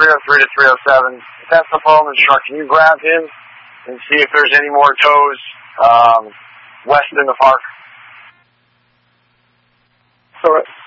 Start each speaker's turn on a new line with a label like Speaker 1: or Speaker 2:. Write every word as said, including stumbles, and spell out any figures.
Speaker 1: three oh three to three oh seven. If that's the follow truck, can you grab him and see if there's any more tows um, west in the park?
Speaker 2: All right.